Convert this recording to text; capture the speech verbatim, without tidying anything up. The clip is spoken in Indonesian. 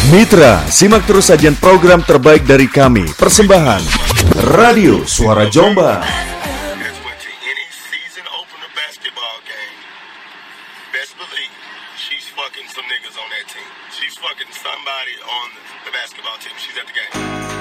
Mitra, simak terus sajian program terbaik dari kami. Persembahan Radio Suara Jombang. Fucking some niggas on that team. She's fucking somebody on the basketball team. She's at the game.